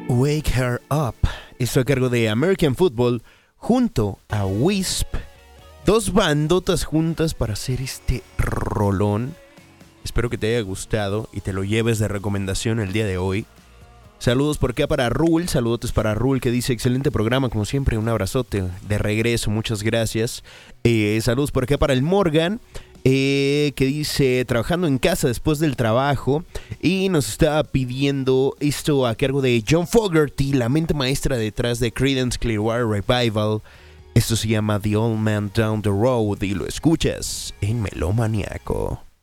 Wake Her Up. Esto a cargo de American Football junto a Wisp. Dos bandotas juntas para hacer este rolón. Espero que te haya gustado y te lo lleves de recomendación el día de hoy. Saludos por acá para Rul, saludotes para Rul que dice excelente programa, como siempre, un abrazote de regreso, muchas gracias. Saludos por acá para el Morgan, que dice trabajando en casa después del trabajo y nos está pidiendo esto a cargo de John Fogerty, la mente maestra detrás de Creedence Clearwater Revival. Esto se llama The Old Man Down the Road y lo escuchas en Melómaniaco.